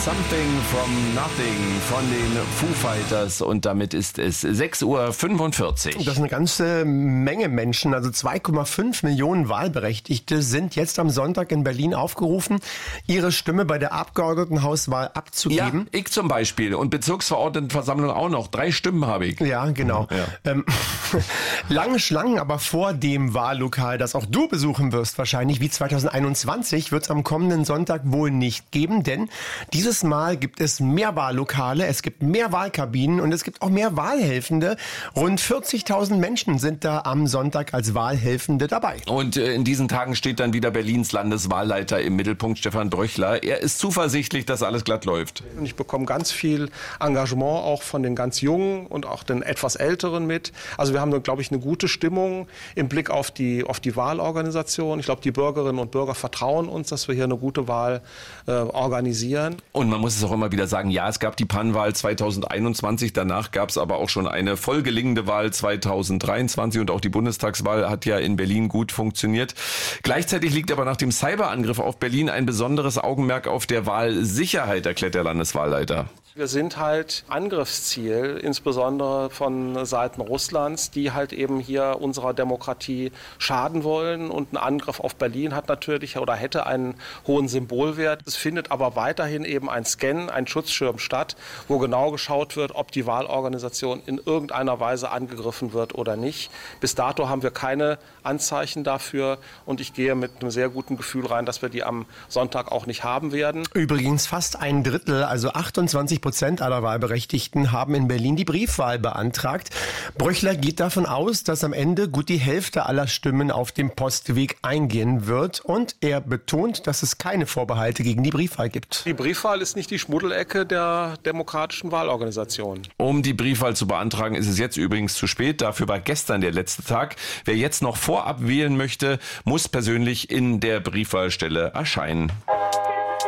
Something from Nothing von den Foo Fighters und damit ist es 6:45 Uhr. Das ist eine ganze Menge Menschen, also 2,5 Millionen Wahlberechtigte sind jetzt am Sonntag in Berlin aufgerufen, ihre Stimme bei der Abgeordnetenhauswahl abzugeben. Ja, ich zum Beispiel und Bezirksverordnetenversammlung auch noch. 3 Stimmen habe ich. Ja, genau. Ja. Lange Schlangen aber vor dem Wahllokal, das auch du besuchen wirst wahrscheinlich, wie 2021, wird es am kommenden Sonntag wohl nicht geben, denn dieses Mal gibt es mehr Wahllokale, es gibt mehr Wahlkabinen und es gibt auch mehr Wahlhelfende. Rund 40.000 Menschen sind da am Sonntag als Wahlhelfende dabei. Und in diesen Tagen steht dann wieder Berlins Landeswahlleiter im Mittelpunkt, Stefan Bröchler. Er ist zuversichtlich, dass alles glatt läuft. Und ich bekomme ganz viel Engagement auch von den ganz Jungen und auch den etwas Älteren mit. Also wir haben, glaube ich, eine gute Stimmung im Blick auf die Wahlorganisation. Ich glaube, die Bürgerinnen und Bürger vertrauen uns, dass wir hier eine gute Wahl organisieren. Und man muss es auch immer wieder sagen, ja, es gab die Pannenwahl 2021, danach gab es aber auch schon eine voll gelingende Wahl 2023 und auch die Bundestagswahl hat ja in Berlin gut funktioniert. Gleichzeitig liegt aber nach dem Cyberangriff auf Berlin ein besonderes Augenmerk auf der Wahlsicherheit, erklärt der Landeswahlleiter. Wir sind halt Angriffsziel, insbesondere von Seiten Russlands, die halt eben hier unserer Demokratie schaden wollen. Und ein Angriff auf Berlin hat natürlich oder hätte einen hohen Symbolwert. Es findet aber weiterhin eben ein Scan, ein Schutzschirm statt, wo genau geschaut wird, ob die Wahlorganisation in irgendeiner Weise angegriffen wird oder nicht. Bis dato haben wir keine Anzeichen dafür und ich gehe mit einem sehr guten Gefühl rein, dass wir die am Sonntag auch nicht haben werden. Übrigens fast ein Drittel, also 28% aller Wahlberechtigten haben in Berlin die Briefwahl beantragt. Bröchler geht davon aus, dass am Ende gut die Hälfte aller Stimmen auf dem Postweg eingehen wird und er betont, dass es keine Vorbehalte gegen die Briefwahl gibt. Die Briefwahl ist nicht die Schmuddelecke der demokratischen Wahlorganisation. Um die Briefwahl zu beantragen, ist es jetzt übrigens zu spät. Dafür war gestern der letzte Tag. Wer jetzt noch vorab wählen möchte, muss persönlich in der Briefwahlstelle erscheinen.